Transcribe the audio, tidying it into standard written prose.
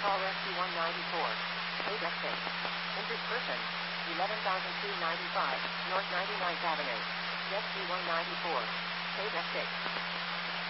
call SC-194. Page F6. Injured person. 11,295, North 99th Avenue. Jet C-194. Page F6.